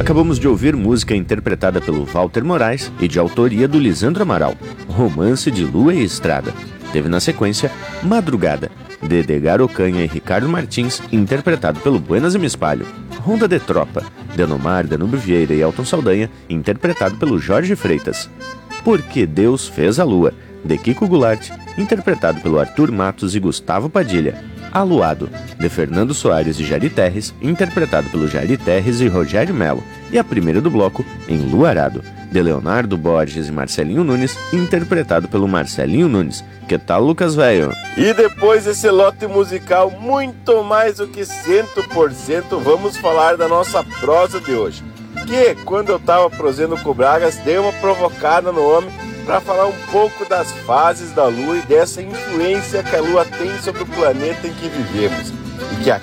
Acabamos de ouvir música interpretada pelo Walter Moraes e de autoria do Lisandro Amaral, Romance de Lua e Estrada. Teve na sequência Madrugada, de Edgar Ocanha e Ricardo Martins, interpretado pelo Buenas e Me Espalho. Ronda de Tropa, de Anomar, Danúbio Vieira e Elton Saldanha, interpretado pelo Jorge Freitas. Porque Deus Fez a Lua, de Kiko Goulart, interpretado pelo Arthur Matos e Gustavo Padilha. Aluado, de Fernando Soares e Jari Terres, interpretado pelo Jari Terres e Rogério Melo. E a primeira do bloco, Enluarado, de Leonardo Borges e Marcelinho Nunes, interpretado pelo Marcelinho Nunes. Que tal, Lucas Velho? E depois desse lote musical muito mais do que 100%, vamos falar da nossa prosa de hoje. Que, quando eu tava prosendo com o Bragas, dei uma provocada no homem para falar um pouco das fases da Lua e dessa influência que a Lua tem sobre o planeta em que vivemos. E que